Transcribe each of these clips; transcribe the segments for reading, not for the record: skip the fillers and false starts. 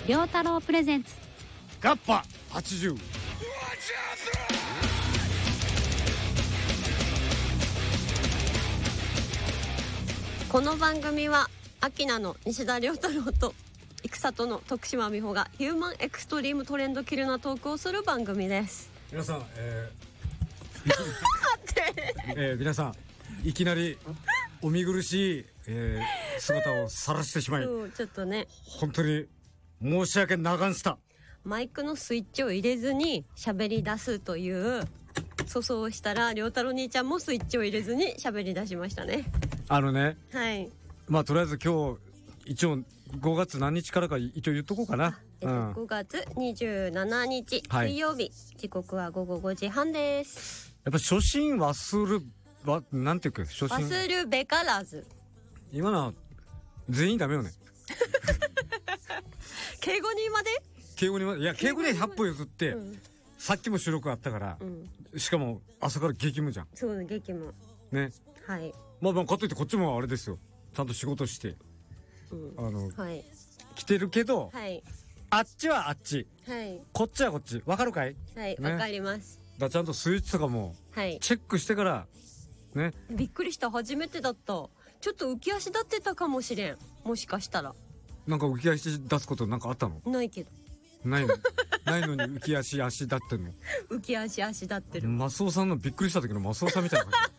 陽太郎プレゼンツガッパ80。 この番組はアキナの西田亮太郎と生里の徳島美穂がヒューマンエクストリームトレンドキルなトークをする番組です。 皆さん、皆さんいきなりお見苦しい、姿を晒してしまい、 ちょっとね本当に申し訳ながんした。 マイクのスイッチを入れずに喋り出すという粗相をしたら、亮太郎兄ちゃんもスイッチを入れずに喋り出しましたね。 はい、まあとりあえず今日一応5月何日からか一応言っとこうかな。 5月27日水曜日、時刻は午後5時半です。 やっぱ初心なんていうか、初心忘るべからず。 今のは全員ダメよね。 敬語にまで敬語で100歩譲って、さっきも収録あったから、しかも朝から激務じゃん。 そうね、激務ね。 はい。 まあかといってこっちもあれですよ、ちゃんと仕事して、 はい、 来てるけど、 はい、 あっちはあっち、 はい、 こっちはこっち、わかるかい？ はい、 ね、 わかります。 だちゃんとスイッチとかもチェックしてからね。 びっくりした、初めてだった。ちょっと浮き足立ってたかもしれん、もしかしたら。 なんか浮き足出すことなんかあったの？ ないけど。 ないのないのに浮き足立ってんの？ 浮き足立ってる。 マスオさんのびっくりした時のマスオさんみたいな感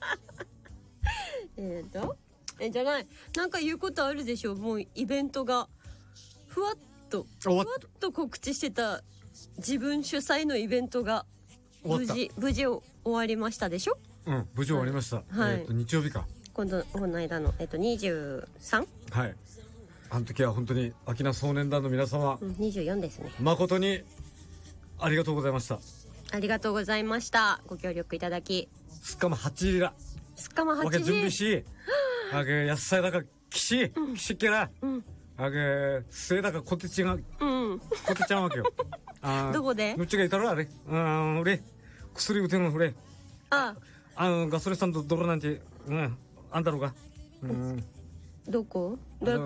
じじゃない、なんか言うことあるでしょ。もうイベントがふわっと告知してた自分主催のイベントが無事終わりましたでしょ。 無事終わりました。はい、日曜日か。この間の23？ はい。あの時は本当にアキナ少年団の皆様、 24ですね。 誠にありがとうございました。 ありがとうございました。ご協力いただき。 すっかま8時ら。 すっかま8時。 わけ準備し、あげ野菜だかきしっけら、あげせいだかこてちが、こてちゃんわけよ。 どこで？ どっちがいたらあれ、俺薬打ての俺。ガソリンスタンド泥なんて、あんたのか。 どこ？